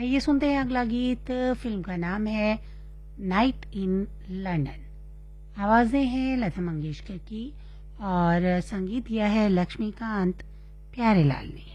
आइए सुनते हैं अगला गीत। फिल्म का नाम है नाइट इन लंदन। आवाजें हैं लता मंगेशकर की और संगीत दिया है लक्ष्मीकांत प्यारेलाल ने।